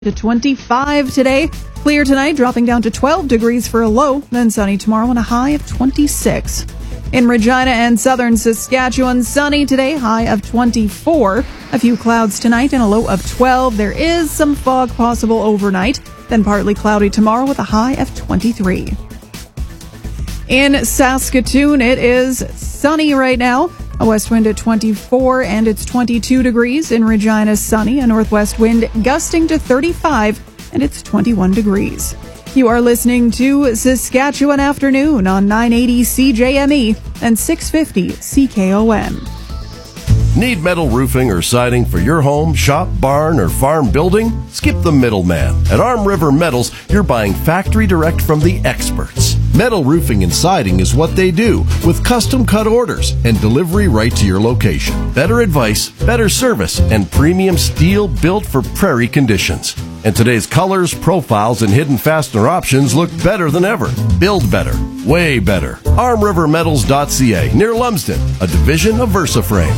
to 25 today. Clear tonight, dropping down to 12 degrees for a low, then sunny tomorrow and a high of 26. In Regina and southern Saskatchewan, sunny today, high of 24. A few clouds tonight and a low of 12. There is some fog possible overnight, then partly cloudy tomorrow with a high of 23. In Saskatoon, it is sunny right now. A west wind at 24 and it's 22 degrees. In Regina, sunny. A northwest wind gusting to 35 and it's 21 degrees. You are listening to Saskatchewan Afternoon on 980 CJME and 650 CKOM. Need metal roofing or siding for your home, shop, barn, or farm building? Skip the middleman. At Arm River Metals, you're buying factory direct from the experts. Metal roofing and siding is what they do, with custom cut orders and delivery right to your location. Better advice, better service, and premium steel built for prairie conditions. And today's colors, profiles, and hidden fastener options look better than ever. Build better. Way better. ArmRiverMetals.ca, near Lumsden, a division of VersaFrame.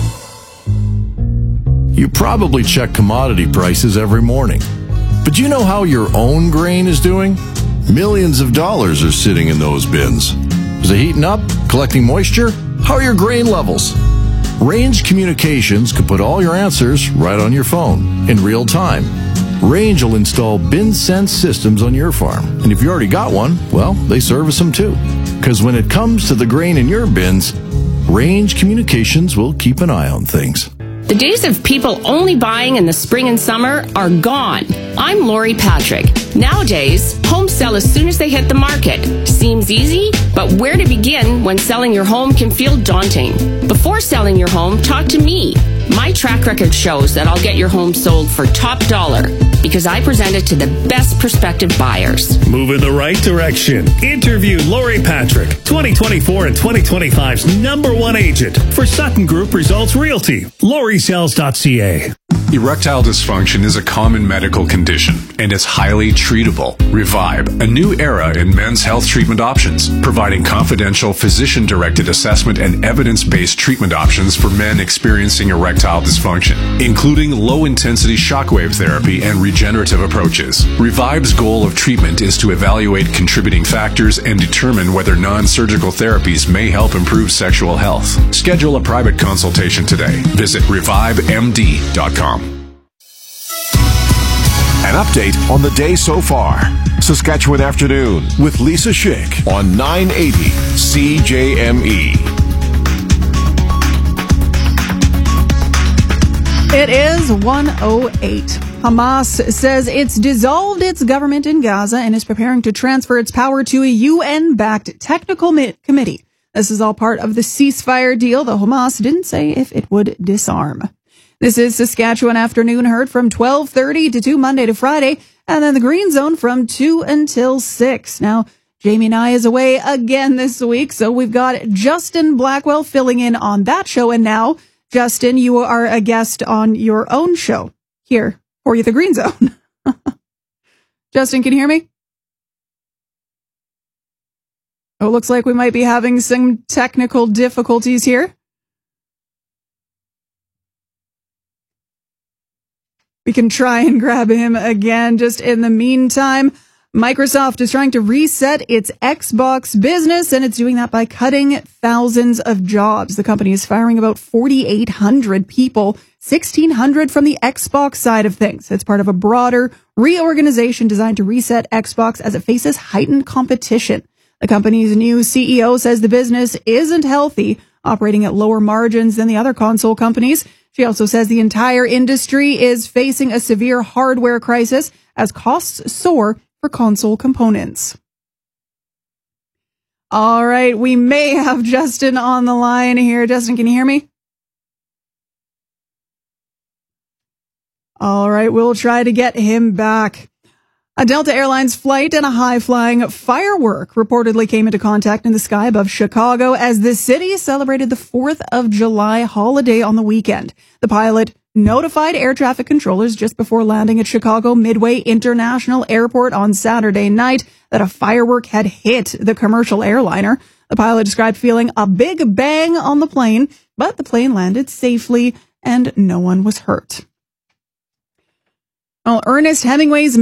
You probably check commodity prices every morning. But do you know how your own grain is doing? Millions of dollars are sitting in those bins. Is it heating up? Collecting moisture? How are your grain levels? Range Communications can put all your answers right on your phone in real time. Range will install bin sense systems on your farm. And if you already got one, well, they service them too. Because when it comes to the grain in your bins, Range Communications will keep an eye on things. The days of people only buying in the spring and summer are gone. I'm Lori Patrick. Nowadays, homes sell as soon as they hit the market. Seems easy, but where to begin when selling your home can feel daunting? Before selling your home, talk to me. My track record shows that I'll get your home sold for top dollar because I present it to the best prospective buyers. Move in the right direction. Interview Lori Patrick, 2024 and 2025's #1 agent for Sutton Group Results Realty. LoriSells.ca. Erectile dysfunction is a common medical condition and is highly treatable. Revive, a new era in men's health treatment options, providing confidential physician-directed assessment and evidence-based treatment options for men experiencing erectile dysfunction, including low-intensity shockwave therapy and regenerative approaches. Revive's goal of treatment is to evaluate contributing factors and determine whether non-surgical therapies may help improve sexual health. Schedule a private consultation today. Visit revivemd.com. An update on the day so far. Saskatchewan Afternoon with Lisa Schick on 980 CJME. It is 1:08. Hamas says it's dissolved its government in Gaza and is preparing to transfer its power to a UN-backed technical committee. This is all part of the ceasefire deal, though Hamas didn't say if it would disarm. This is Saskatchewan Afternoon, heard from 12:30 to 2 Monday to Friday, and then the Green Zone from 2 until 6. Now, Jamie Nye is away again this week, so we've got Justin Blackwell filling in on that show. And now, Justin, you are a guest on your own show here for you, the Green Zone. Justin, can you hear me? Oh, looks like we might be having some technical difficulties here. We can try and grab him again. Just in the meantime, Microsoft is trying to reset its Xbox business, and it's doing that by cutting thousands of jobs. The company is firing about 4,800 people, 1,600 from the Xbox side of things. It's part of a broader reorganization designed to reset Xbox as it faces heightened competition. The company's new CEO says the business isn't healthy, operating at lower margins than the other console companies. She also says the entire industry is facing a severe hardware crisis as costs soar for console components. All right, we may have Justin on the line here. Justin, can you hear me? All right, we'll try to get him back. A Delta Airlines flight and a high-flying firework reportedly came into contact in the sky above Chicago as the city celebrated the 4th of July holiday on the weekend. The pilot notified air traffic controllers just before landing at Chicago Midway International Airport on Saturday night that a firework had hit the commercial airliner. The pilot described feeling a big bang on the plane, but the plane landed safely and no one was hurt. Well, Ernest Hemingway's